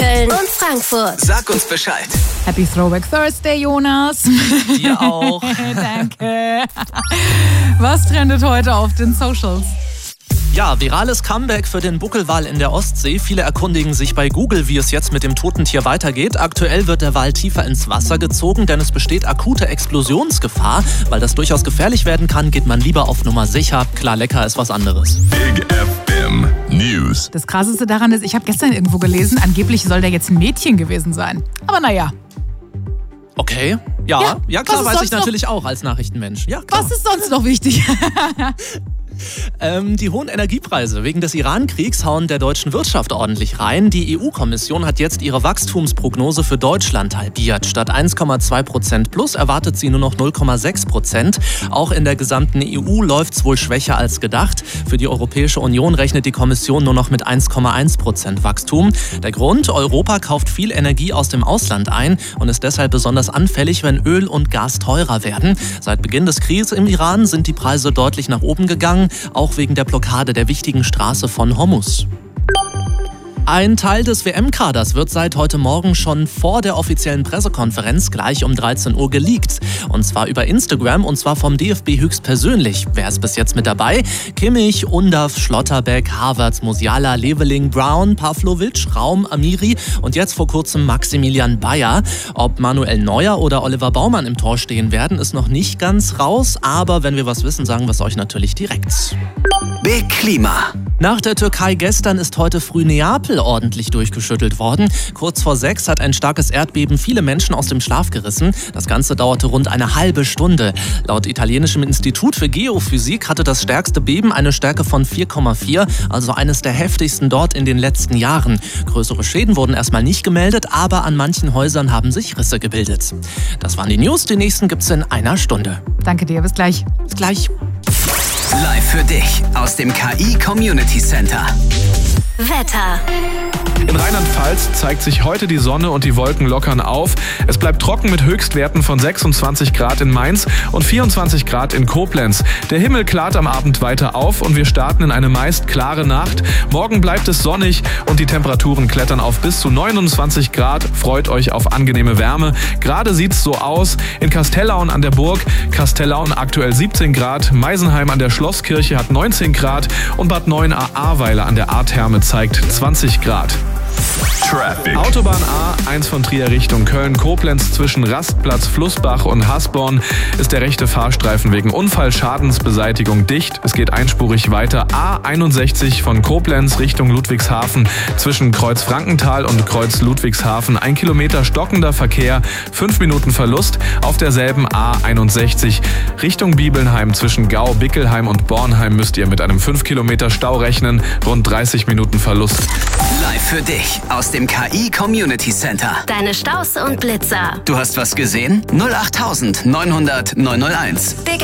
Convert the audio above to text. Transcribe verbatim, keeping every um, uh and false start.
Köln und Frankfurt. Sag uns Bescheid. Happy Throwback Thursday, Jonas. Dir auch. Danke. Was trendet heute auf den Socials? Ja, virales Comeback für den Buckelwal in der Ostsee. Viele erkundigen sich bei Google, wie es jetzt mit dem toten Tier weitergeht. Aktuell wird der Wal tiefer ins Wasser gezogen, denn es besteht akute Explosionsgefahr. Weil das durchaus gefährlich werden kann, geht man lieber auf Nummer sicher. Klar, lecker ist was anderes. Big F M News. Das Krasseste daran ist, ich habe gestern irgendwo gelesen, angeblich soll der jetzt ein Mädchen gewesen sein. Aber naja. Okay, ja, Ja, ja, was klar, ist weiß ich sonst noch? natürlich auch als Nachrichtenmensch. Ja, klar. Was ist sonst noch wichtig? Ähm, die hohen Energiepreise wegen des Iran-Kriegs hauen der deutschen Wirtschaft ordentlich rein. Die E U-Kommission hat jetzt ihre Wachstumsprognose für Deutschland halbiert. Statt eins Komma zwei Prozent plus erwartet sie nur noch null Komma sechs Prozent. Auch in der gesamten E U läuft es wohl schwächer als gedacht. Für die Europäische Union rechnet die Kommission nur noch mit eins Komma eins Prozent Wachstum. Der Grund: Europa kauft viel Energie aus dem Ausland ein und ist deshalb besonders anfällig, wenn Öl und Gas teurer werden. Seit Beginn des Krieges im Iran sind die Preise deutlich nach oben gegangen, auch wegen der Blockade der wichtigen Straße von Hormuz. Ein Teil des W M-Kaders wird seit heute Morgen schon vor der offiziellen Pressekonferenz gleich um dreizehn Uhr geleakt. Und zwar über Instagram, und zwar vom D F B höchstpersönlich. Wer ist bis jetzt mit dabei? Kimmich, Undav, Schlotterbeck, Havertz, Musiala, Leveling, Brown, Pavlovic, Raum, Amiri und jetzt vor kurzem Maximilian Bayer. Ob Manuel Neuer oder Oliver Baumann im Tor stehen werden, ist noch nicht ganz raus. Aber wenn wir was wissen, sagen wir es euch natürlich direkt. Big Klima. Nach der Türkei gestern ist heute früh Neapel ordentlich durchgeschüttelt worden. Kurz vor sechs hat ein starkes Erdbeben viele Menschen aus dem Schlaf gerissen. Das Ganze dauerte rund eine halbe Stunde. Laut italienischem Institut für Geophysik hatte das stärkste Beben eine Stärke von vier Komma vier, also eines der heftigsten dort in den letzten Jahren. Größere Schäden wurden erstmal nicht gemeldet, aber an manchen Häusern haben sich Risse gebildet. Das waren die News, die nächsten gibt's in einer Stunde. Danke dir, bis gleich. Bis gleich. Live für dich aus dem K I Community Center. Wetter. In Rheinland-Pfalz zeigt sich heute die Sonne und die Wolken lockern auf. Es bleibt trocken mit Höchstwerten von sechsundzwanzig Grad in Mainz und vierundzwanzig Grad in Koblenz. Der Himmel klart am Abend weiter auf und wir starten in eine meist klare Nacht. Morgen bleibt es sonnig und die Temperaturen klettern auf bis zu neunundzwanzig Grad. Freut euch auf angenehme Wärme. Gerade sieht's so aus. In Kastellaun an der Burg, Kastellaun aktuell siebzehn Grad, Meisenheim an der Schlosskirche hat neunzehn Grad und Bad Neuenahr-Ahrweiler an der Ahrtherme zeigt zwanzig Grad. Traffic. Autobahn A eins von Trier Richtung Köln-Koblenz zwischen Rastplatz Flussbach und Hasborn ist der rechte Fahrstreifen wegen Unfallschadensbeseitigung dicht. Es geht einspurig weiter. A einundsechzig von Koblenz Richtung Ludwigshafen zwischen Kreuz Frankenthal und Kreuz Ludwigshafen. Ein Kilometer stockender Verkehr, fünf Minuten Verlust. Auf derselben A einundsechzig Richtung Bibelnheim zwischen Gau, Bickelheim und Bornheim müsst ihr mit einem fünf Kilometer Stau rechnen. Rund dreißig Minuten Verlust. Live für dich aus dem K I Community Center. Deine Staus und Blitzer. Du hast was gesehen? null acht neunhundert neunhunderteins. Big